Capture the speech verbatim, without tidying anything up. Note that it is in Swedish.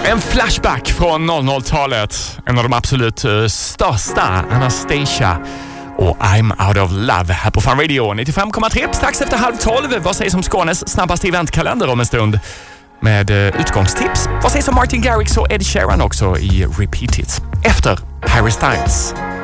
En flashback från noll noll-talet. En av de absolut uh, största, Anastasia och I'm Out of Love här på Fun Radio nittiofem komma tre. Strax efter halv tolv. Vad sägs om Skånes snabbaste eventkalender om en stund? Med uh, utgångstips. Vad sägs om Martin Garrix och Ed Sheeran också i Repeat It? Efter Harry Styles.